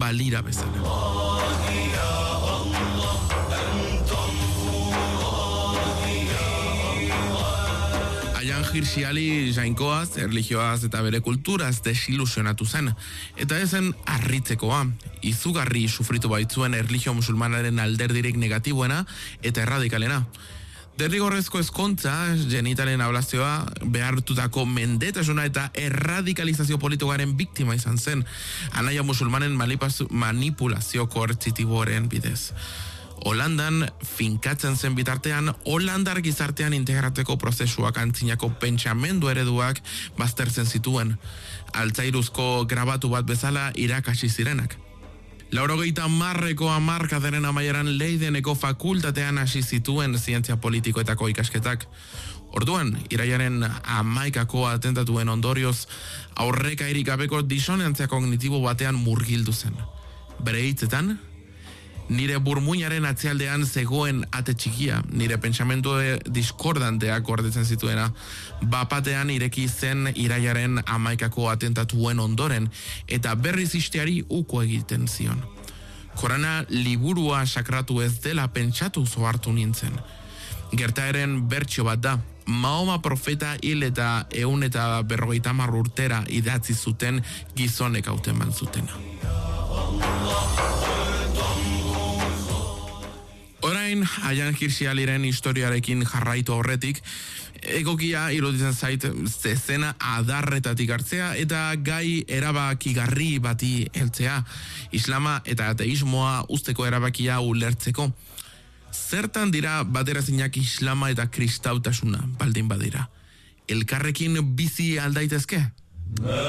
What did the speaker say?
balira bezala. Aian Hirsi jainkoaz, erlijioaz eta bere kulturaz desilusionatu zen. Eta ezen harritzekoa, izugarri sufritu baitzuen erlijio musulmanaren alderdirik negatiboena eta erradikalena. Derrigorrezko ezkontza, genitalen ablazioa, behartutako mendetasuna eta erradikalizazio politikoaren biktima izan zen, anaia musulmanen manipulazio koertzitiboaren bidez. Holandan finkatzen zen bitartean, Holandar gizartean integratzeko prozesuak antzinako pentsamendu ereduak baztertzen zituen, altzairuzko grabatu bat bezala irakasi zirenak. 80 hamarkadaren amaieran Leideneko fakultatean hasi zituen zientzia politikoetako ikasketak. Orduan, iraiaren 11 atentatuen ondorioz, aurrekairik gabeko disonantzia kognitibo batean murgildu zen. Bere hitzetan, nire burmuinaren atzealdean zegoen ate txikia, nire pentsamendu diskordanteak gordetzen zituena, bapatean ireki zen iraiaren 11 atentatuen ondoren, eta berriz isteari uko egiten zion. Korana liburua sakratu ez dela pentsatu zohartu nintzen. Gertaeren bertsio bat da, Mahoma profeta hil eta 150 urtera idatzi zuten gizonek hauteman zutena. Orain, Aian Hirsi historiarekin jarraitu horretik, egokia iruditzen zait zezena adarretatik hartzea eta gai erabakigarri bati heltzea, islama eta ateismoa usteko erabakia ulertzeko. Zertan dira baterazinak islama eta kristautasuna baldin badira? Elkarrekin bizi aldaitezke?